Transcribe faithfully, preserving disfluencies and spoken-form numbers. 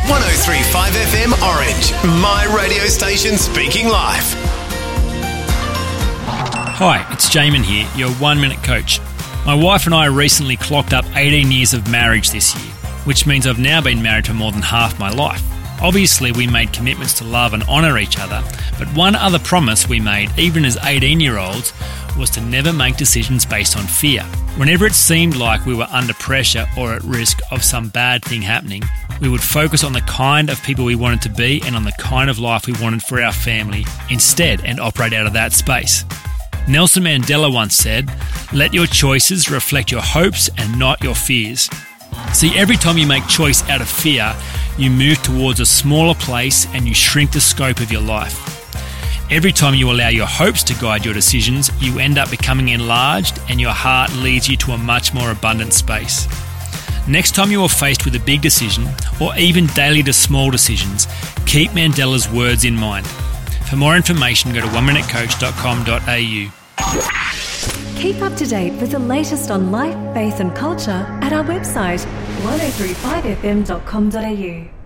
one oh three point five F M Orange, my radio station speaking life. Hi, it's Jamin here, your one-minute coach. My wife and I recently clocked up eighteen years of marriage this year, which means I've now been married for more than half my life. Obviously, we made commitments to love and honour each other, but one other promise we made, even as eighteen-year-olds, was to never make decisions based on fear. Whenever it seemed like we were under pressure or at risk of some bad thing happening, we would focus on the kind of people we wanted to be and on the kind of life we wanted for our family instead, and operate out of that space. Nelson Mandela once said, "Let your choices reflect your hopes and not your fears." See, every time you make choice out of fear, you move towards a smaller place and you shrink the scope of your life. Every time you allow your hopes to guide your decisions, you end up becoming enlarged and your heart leads you to a much more abundant space. Next time you are faced with a big decision, or even daily to small decisions, keep Mandela's words in mind. For more information, go to one minute coach dot com dot a u. Keep up to date with the latest on life, faith and culture at our website one oh three five f m dot com dot a u.